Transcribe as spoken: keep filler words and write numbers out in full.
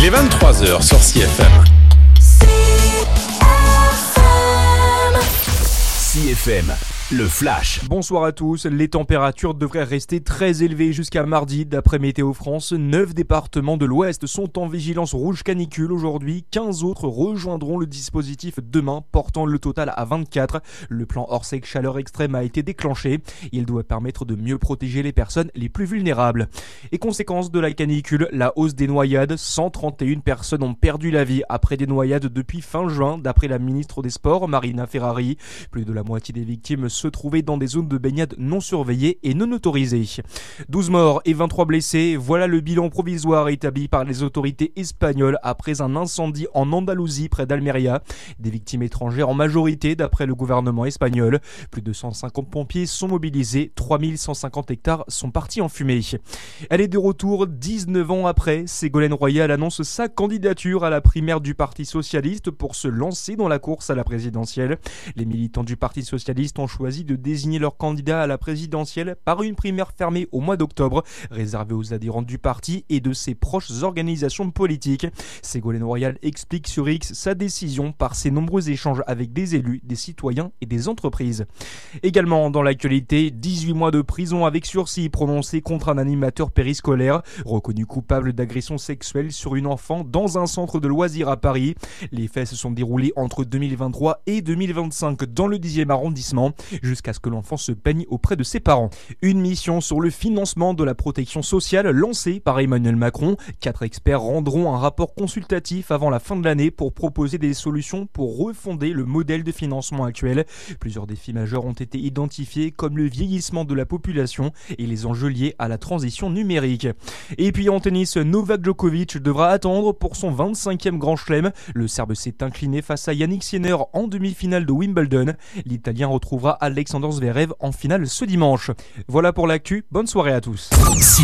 est vingt-trois heures sur C F M. C F M, le flash. Bonsoir à tous. Les températures devraient rester très élevées jusqu'à mardi. D'après Météo France, neuf départements de l'Ouest sont en vigilance rouge canicule aujourd'hui. quinze autres rejoindront le dispositif demain, portant le total à vingt-quatre. Le plan Orsec chaleur extrême a été déclenché. Il doit permettre de mieux protéger les personnes les plus vulnérables. Et conséquence de la canicule, la hausse des noyades. cent trente et une personnes ont perdu la vie après des noyades depuis fin juin, d'après la ministre des Sports, Marina Ferrari. Plus de la moitié des victimes se trouvaient dans des zones de baignade non surveillées et non autorisées. douze morts et vingt-trois blessés, voilà le bilan provisoire établi par les autorités espagnoles après un incendie en Andalousie près d'Almeria. Des victimes étrangères en majorité d'après le gouvernement espagnol. Plus de cent cinquante pompiers sont mobilisés, trois mille cent cinquante hectares sont partis en fumée. Elle est de retour dix-neuf ans après. Ségolène Royal annonce sa candidature à la primaire du Parti Socialiste pour se lancer dans la course à la présidentielle. Les militants du Parti Socialiste ont choisi de désigner leur candidat à la présidentielle par une primaire fermée au mois d'octobre, réservée aux adhérents du parti et de ses proches organisations politiques. Ségolène Royal explique sur X sa décision par ses nombreux échanges avec des élus, des citoyens et des entreprises. Également dans l'actualité, dix-huit mois de prison avec sursis prononcés contre un animateur périscolaire, reconnu coupable d'agression sexuelle sur une enfant dans un centre de loisirs à Paris. Les faits se sont déroulés entre deux mille vingt-trois et deux mille vingt-cinq dans le dixième arrondissement, jusqu'à ce que l'enfant se plaigne auprès de ses parents. Une mission sur le financement de la protection sociale lancée par Emmanuel Macron. Quatre experts rendront un rapport consultatif avant la fin de l'année pour proposer des solutions pour refonder le modèle de financement actuel. Plusieurs défis majeurs ont été identifiés comme le vieillissement de la population et les enjeux liés à la transition numérique. Et puis en tennis, Novak Djokovic devra attendre pour son vingt-cinquième Grand Chelem. Le Serbe s'est incliné face à Yannick Sinner en demi-finale de Wimbledon. L'Italien retrouvera Alexander Zverev en finale ce dimanche. Voilà pour l'actu, bonne soirée à tous.